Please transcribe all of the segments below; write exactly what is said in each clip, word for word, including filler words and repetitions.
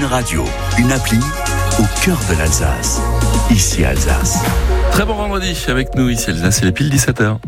radio, une appli au cœur de l'Alsace. Ici Alsace. Très bon vendredi avec nous ici Alsace, il est pile dix-sept heures.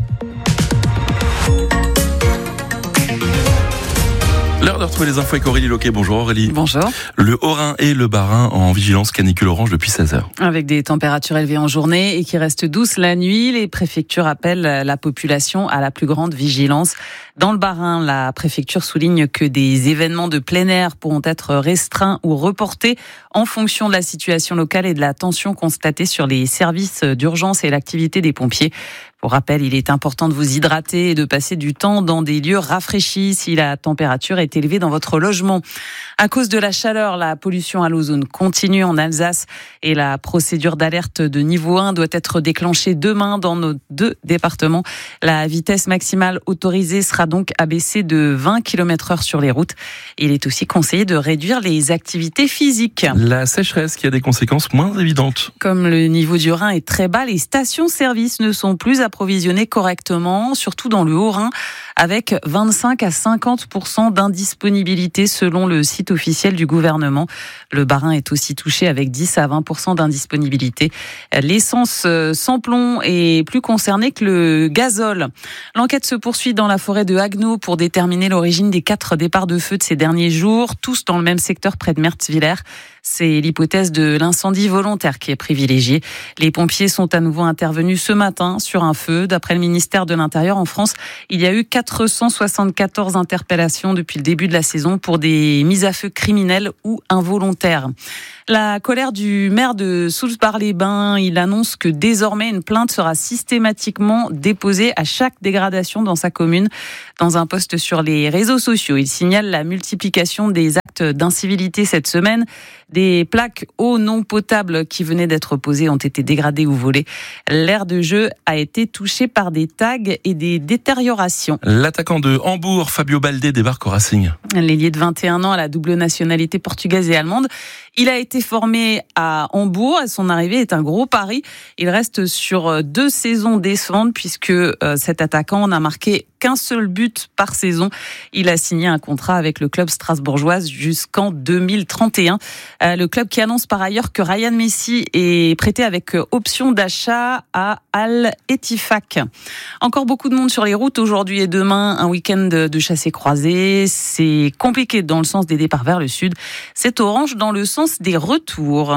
L'heure de retrouver les infos avec Aurélie Loquet. Bonjour Aurélie. Bonjour. Le Haut-Rhin et le Bas-Rhin en vigilance canicule orange depuis seize heures. Avec des températures élevées en journée et qui restent douces la nuit, les préfectures appellent la population à la plus grande vigilance. Dans le Bas-Rhin, la préfecture souligne que des événements de plein air pourront être restreints ou reportés en fonction de la situation locale et de la tension constatée sur les services d'urgence et l'activité des pompiers. Pour rappel, il est important de vous hydrater et de passer du temps dans des lieux rafraîchis si la température est élevée dans votre logement. À cause de la chaleur, la pollution à l'ozone continue en Alsace et la procédure d'alerte de niveau un doit être déclenchée demain dans nos deux départements. La vitesse maximale autorisée sera donc abaissée de vingt kilomètres heure sur les routes. Il est aussi conseillé de réduire les activités physiques. La sécheresse qui a des conséquences moins évidentes. Comme le niveau du Rhin est très bas, les stations-service ne sont plus approvisionnées correctement, surtout dans le Haut-Rhin, avec vingt-cinq à cinquante pour cent d'indisponibilité selon le site officiel du gouvernement. Le Bas-Rhin est aussi touché avec dix à vingt pour cent d'indisponibilité. L'essence sans plomb est plus concernée que le gazole. L'enquête se poursuit dans la forêt de Haguenau pour déterminer l'origine des quatre départs de feu de ces derniers jours, tous dans le même secteur près de Merzwiller. C'est l'hypothèse de l'incendie volontaire qui est privilégiée. Les pompiers sont à nouveau intervenus ce matin sur un feu. D'après le ministère de l'Intérieur, en France, il y a eu quatre cent soixante-quatorze interpellations depuis le début de la saison pour des mises à feu criminelles ou involontaires. La colère du maire de Soultz-Bar-les-Bains, il annonce que désormais une plainte sera systématiquement déposée à chaque dégradation dans sa commune. Dans un post sur les réseaux sociaux, il signale la multiplication des actes d'incivilité cette semaine. Des plaques eau non potable qui venaient d'être posées ont été dégradées ou volées. L'aire de jeu a été touché par des tags et des détériorations. L'attaquant de Hambourg, Fabio Baldé, débarque au Racing. L'ailier de vingt et un ans à la double nationalité portugaise et allemande. Il a été formé à Hambourg et son arrivée est un gros pari. Il reste sur deux saisons décevantes puisque euh, cet attaquant n'a marqué qu'un seul but par saison. Il a signé un contrat avec le club strasbourgeois jusqu'en deux mille trente et un. Euh, le club qui annonce par ailleurs que Ryan Messi est prêté avec option d'achat à Al-Ettifaq. Encore beaucoup de monde sur les routes aujourd'hui et demain. Un week-end de chassés-croisés. C'est compliqué dans le sens des départs vers le sud. C'est orange dans le sens des retours.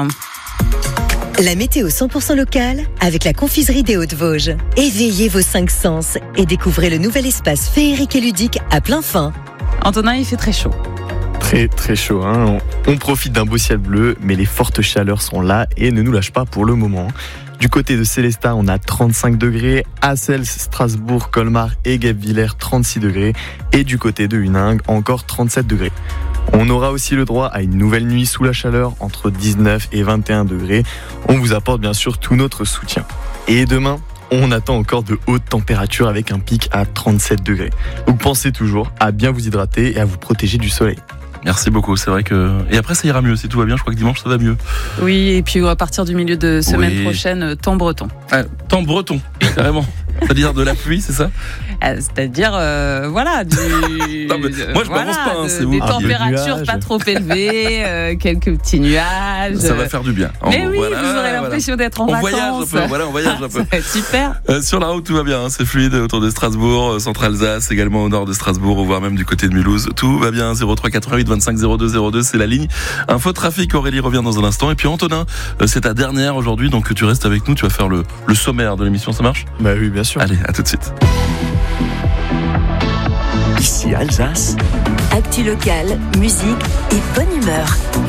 La météo cent pour cent locale avec la confiserie des Hauts-de-Vosges. Éveillez vos cinq sens et découvrez le nouvel espace féerique et ludique à plein fin. Antonin, il fait très chaud. Très très chaud, hein. On, on profite d'un beau ciel bleu, mais les fortes chaleurs sont là et ne nous lâchent pas pour le moment. Du côté de Célestat, on a trente-cinq degrés, Assels, Strasbourg, Colmar et Guebwiller, trente-six degrés, et du côté de Huningue, encore trente-sept degrés. On aura aussi le droit à une nouvelle nuit sous la chaleur, entre dix-neuf et vingt et un degrés. On vous apporte bien sûr tout notre soutien. Et demain, on attend encore de hautes températures avec un pic à trente-sept degrés. Donc pensez toujours à bien vous hydrater et à vous protéger du soleil. Merci beaucoup, c'est vrai que... Et après ça ira mieux, si tout va bien, je crois que dimanche ça va mieux. Oui, et puis à partir du milieu de semaine oui. prochaine, temps breton. Ah, temps breton, carrément. C'est-à-dire de la pluie, c'est ça ? euh, C'est-à-dire, euh, voilà, du... non, mais moi je voilà, m'avance pas, hein, de, c'est vous. des Ah, températures pas trop élevées, euh, quelques petits nuages. Ça va faire du bien. Mais en, oui, voilà, vous aurez voilà. l'impression d'être en on vacances. Voyage un peu, voilà, on voyage un peu. Ça va être super. Euh, sur la route, tout va bien, hein, c'est fluide autour de Strasbourg, euh, Centre-Alsace, également au nord de Strasbourg, voire même du côté de Mulhouse. Tout va bien, zéro trois quatre-vingt-huit vingt-cinq zéro deux zéro deux, c'est la ligne. Info trafic, Aurélie revient dans un instant. Et puis Antonin, euh, c'est ta dernière aujourd'hui, donc tu restes avec nous, tu vas faire le, le sommaire de l'émission, ça marche ? Bah oui, bien sûr. Allez, à tout de suite. Ici Alsace. Actu locale, musique et bonne humeur.